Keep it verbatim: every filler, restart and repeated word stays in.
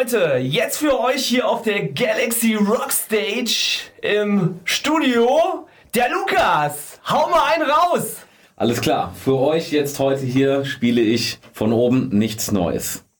Leute, jetzt für euch hier auf der Galaxy Rock Stage im Studio der Lukas. Hau mal einen raus! Alles klar, für euch jetzt heute hier spiele ich von oben nichts Neues.